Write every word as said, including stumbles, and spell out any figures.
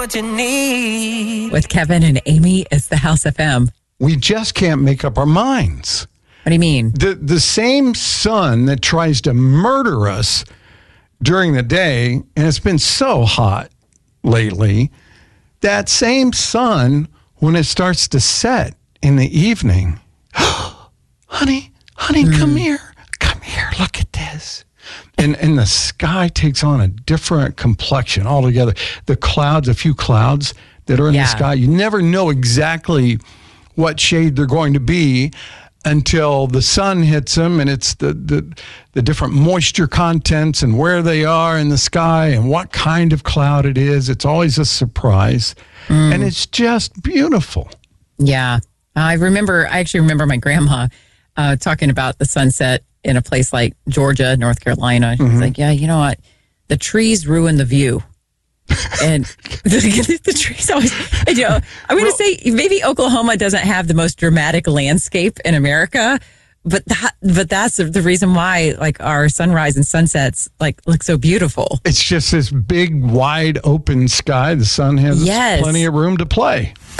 what you need. With Kevin and Amy, it's the House F M. We just can't make up our minds. What do you mean? The the same sun that tries to murder us during the day, and it's been so hot lately, that same sun, when it starts to set in the evening, honey, honey, mm. come here, come here, look at this. And and the sky takes on a different complexion altogether. The clouds, a few clouds that are in yeah. the sky, you never know exactly what shade they're going to be until the sun hits them, and it's the, the the different moisture contents and where they are in the sky and what kind of cloud it is. It's always a surprise, mm. and it's just beautiful. Yeah. I remember, I actually remember my grandma uh, talking about the sunset in a place like Georgia, North Carolina. She was mm-hmm. like, yeah, you know what? The trees ruin the view. And the, the trees always, you know, I'm going to well, say maybe Oklahoma doesn't have the most dramatic landscape in America, but that, but that's the reason why, like, our sunrise and sunsets like look so beautiful. It's just this big, wide open sky. The sun has yes. plenty of room to play.